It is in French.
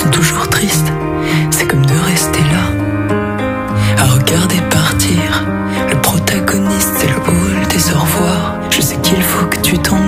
sont toujours tristes. C'est comme de rester là, à regarder partir. Le protagoniste, c'est le hall des au revoir. Je sais qu'il faut que tu t'en